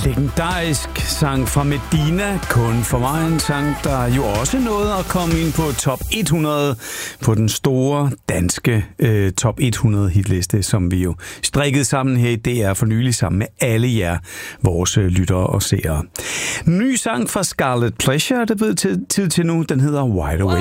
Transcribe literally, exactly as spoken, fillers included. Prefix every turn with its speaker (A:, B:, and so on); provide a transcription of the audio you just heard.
A: legendarisk sang fra Medina, kun for mig en sang, der jo også nåede at komme ind på top hundrede på den store danske øh, top hundrede hitliste, som vi jo strikkede sammen her i D R for nylig sammen med alle jer, vores øh, lyttere og seere. Ny sang fra Scarlet Pleasure, det ved tid til nu, den hedder Wide Awake.